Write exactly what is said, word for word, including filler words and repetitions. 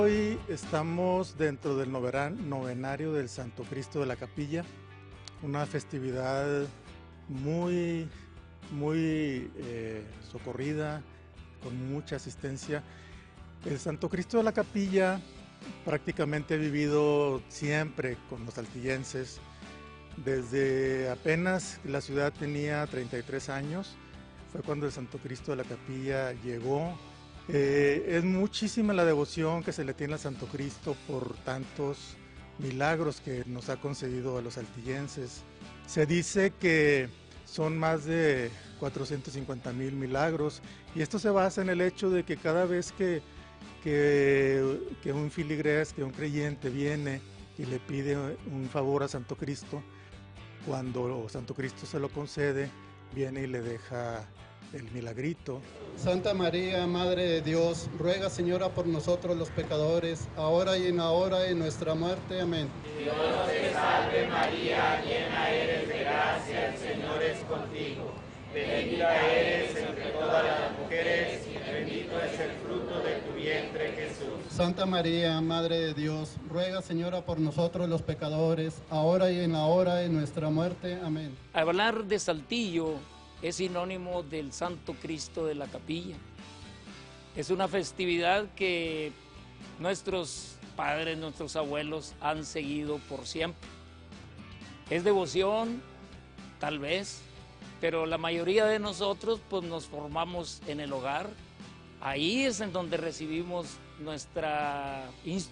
Hoy estamos dentro del noveran- novenario del Santo Cristo de la Capilla, una festividad muy, muy eh, socorrida, con mucha asistencia. El Santo Cristo de la Capilla prácticamente ha vivido siempre con los saltillenses. Desde apenas la ciudad tenía treinta y tres años, fue cuando el Santo Cristo de la Capilla llegó. Eh, es muchísima la devoción que se le tiene al Santo Cristo por tantos milagros que nos ha concedido a los saltillenses. Se dice que son más de cuatrocientos cincuenta mil milagros, y esto se basa en el hecho de que cada vez que, que, que un filigrés, que un creyente viene y le pide un favor a Santo Cristo, cuando Santo Cristo se lo concede, viene y le deja el milagrito. Santa María, Madre de Dios, ruega, Señora, por nosotros los pecadores, ahora y en la hora de nuestra muerte. Amén. Dios te salve María, llena eres de gracia, el Señor es contigo. Bendita eres entre todas las mujeres y bendito es el fruto de tu vientre, Jesús. Santa María, Madre de Dios, ruega, Señora, por nosotros los pecadores, ahora y en la hora de nuestra muerte. Amén. Hablar de Saltillo es sinónimo del Santo Cristo de la Capilla. Es una festividad que nuestros padres, nuestros abuelos han seguido por siempre. Es devoción, tal vez, pero la mayoría de nosotros pues nos formamos en el hogar. Ahí es en donde recibimos nuestra instrucción.